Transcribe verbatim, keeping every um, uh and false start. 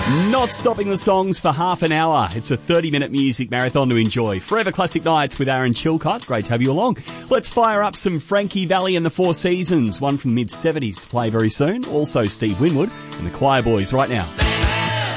Not stopping the songs for half an hour. It's a thirty-minute music marathon to enjoy. Forever Classic Nights with Aaron Chilcott. Great to have you along. Let's fire up some Frankie Valli and the Four Seasons, one from the mid-seventies to play very soon. Also Steve Winwood and the Choir Boys right now.